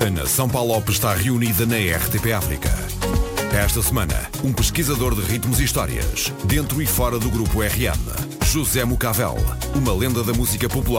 Ana São Paulo Lopes está reunida na RTP África. Esta semana, um pesquisador de ritmos e histórias, dentro e fora do grupo RM. José Mucavel, uma lenda da música popular.